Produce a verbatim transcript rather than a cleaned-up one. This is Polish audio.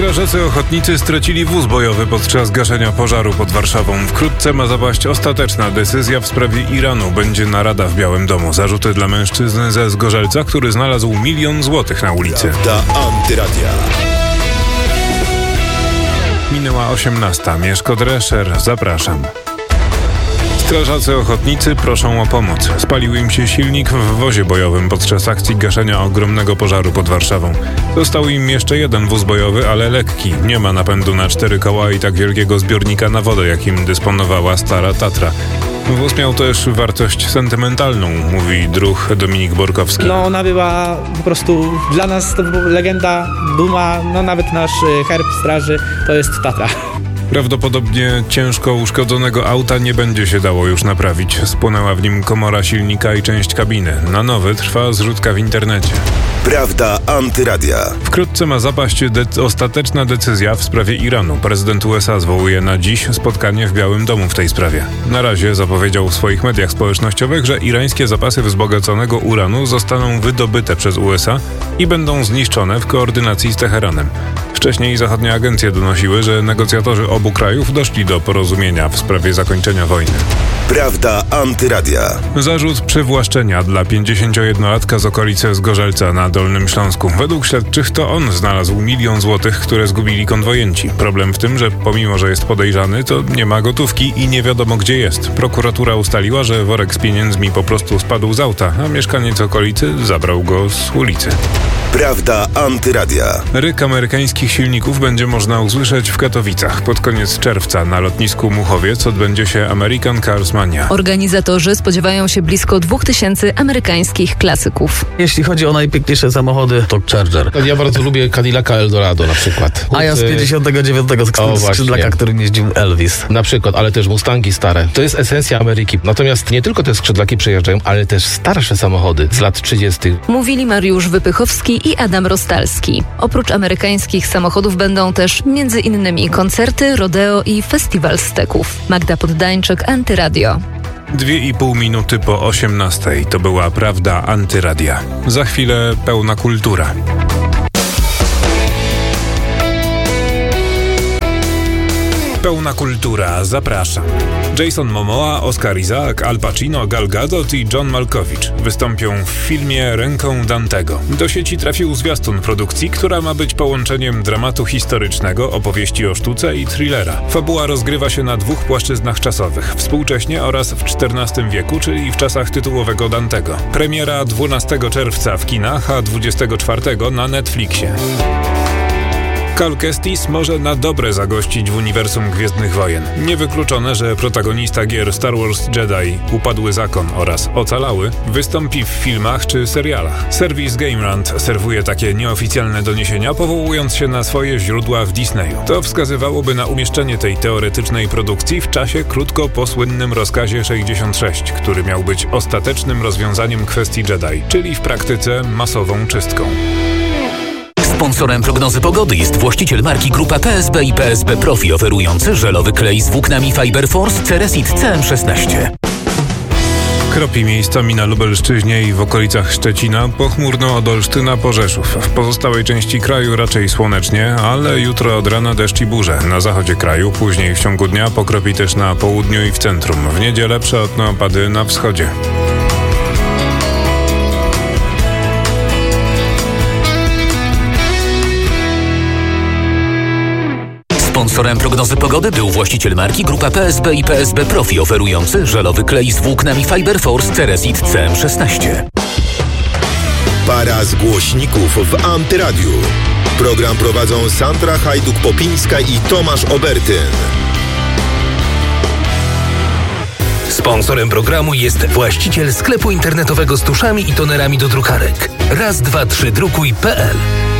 Strażacy ochotnicy stracili wóz bojowy podczas gaszenia pożaru pod Warszawą. Wkrótce ma zapaść ostateczna decyzja w sprawie Iranu. Będzie narada w Białym Domu. Zarzuty dla mężczyzny ze Zgorzelca, który znalazł milion złotych na ulicy. Prawda Antyradia. Minęła osiemnasta. Mieszko Drescher. Zapraszam. Strażacy ochotnicy proszą o pomoc. Spalił im się silnik w wozie bojowym podczas akcji gaszenia ogromnego pożaru pod Warszawą. Został im jeszcze jeden wóz bojowy, ale lekki. Nie ma napędu na cztery koła i tak wielkiego zbiornika na wodę, jakim dysponowała stara Tatra. Wóz miał też wartość sentymentalną, mówi druh Dominik Borkowski. No ona była po prostu dla nas to legenda, duma, no nawet nasz herb straży to jest Tatra. Prawdopodobnie ciężko uszkodzonego auta nie będzie się dało już naprawić. Spłonęła w nim komora silnika i część kabiny. Na nowy trwa zrzutka w internecie. Prawda Antyradia. Wkrótce ma zapaść de- ostateczna decyzja w sprawie Iranu. Prezydent U S A zwołuje na dziś spotkanie w Białym Domu w tej sprawie. Na razie zapowiedział w swoich mediach społecznościowych, że irańskie zapasy wzbogaconego uranu zostaną wydobyte przez U S A i będą zniszczone w koordynacji z Teheranem. Wcześniej zachodnie agencje donosiły, że negocjatorzy obu krajów doszli do porozumienia w sprawie zakończenia wojny. Prawda Antyradia. Zarzut przywłaszczenia dla pięćdziesięciojednolatka z okolicy Zgorzelca na Dolnym Śląsku. Według śledczych to on znalazł milion złotych, które zgubili konwojenci. Problem w tym, że pomimo, że jest podejrzany, to nie ma gotówki i nie wiadomo gdzie jest. Prokuratura ustaliła, że worek z pieniędzmi po prostu spadł z auta, a mieszkaniec okolicy zabrał go z ulicy. Prawda Antyradia. Ryk amerykańskich silników będzie można usłyszeć w Katowicach. Pod koniec czerwca na lotnisku Muchowiec odbędzie się American Cars Mania. Organizatorzy spodziewają się blisko dwóch tysięcy amerykańskich klasyków. Jeśli chodzi o najpiękniejsze samochody, to Charger. Ja bardzo lubię Cadillaca Eldorado na przykład. A ja z pięćdziesiątego dziewiątego skrzydlaka, którym jeździł Elvis. Na przykład, ale też Mustangi stare. To jest esencja Ameryki. Natomiast nie tylko te skrzydlaki przejeżdżają, ale też starsze samochody z lat trzydziestych. Mówili Mariusz Wypychowski i Adam Rostalski. Oprócz amerykańskich samochodów będą też między innymi koncerty, rodeo i festiwal steków. Magda Poddańczyk, Antyradio. Dwie i pół minuty po osiemnastej. To była Prawda Antyradia. Za chwilę pełna kultura. Pełna kultura. Zapraszam. Jason Momoa, Oscar Isaac, Al Pacino, Gal Gadot i John Malkovich wystąpią w filmie Ręką Dantego. Do sieci trafił zwiastun produkcji, która ma być połączeniem dramatu historycznego, opowieści o sztuce i thrillera. Fabuła rozgrywa się na dwóch płaszczyznach czasowych, współcześnie oraz w czternastym wieku, czyli w czasach tytułowego Dantego. Premiera dwunastego czerwca w kinach, a dwudziestego czwartego na Netflixie. Cal Kestis może na dobre zagościć w uniwersum Gwiezdnych Wojen. Niewykluczone, że protagonista gier Star Wars Jedi, Upadły Zakon oraz Ocalały wystąpi w filmach czy serialach. Serwis GameRant serwuje takie nieoficjalne doniesienia, powołując się na swoje źródła w Disneyu. To wskazywałoby na umieszczenie tej teoretycznej produkcji w czasie krótko po słynnym rozkazie sześćdziesiąt sześć, który miał być ostatecznym rozwiązaniem kwestii Jedi, czyli w praktyce masową czystką. Sponsorem prognozy pogody jest właściciel marki Grupa P S B i P S B Profi, oferujący żelowy klej z włóknami Fiber Force Ceresit C M szesnaście. Kropi miejscami na Lubelszczyźnie i w okolicach Szczecina, pochmurno od Olsztyna po Rzeszów. W pozostałej części kraju raczej słonecznie, ale jutro od rana deszcz i burze. Na zachodzie kraju, później w ciągu dnia pokropi też na południu i w centrum. W niedzielę przelotne opady na wschodzie. Sponsorem prognozy pogody był właściciel marki Grupa P S B i P S B Profi, oferujący żelowy klej z włóknami Fiber Force Ceresit C M szesnaście. Para z głośników w Antyradiu. Program prowadzą Sandra Hajduk-Popińska i Tomasz Obertyn. Sponsorem programu jest właściciel sklepu internetowego z tuszami i tonerami do drukarek. raz dwa trzy drukuj kropka p l.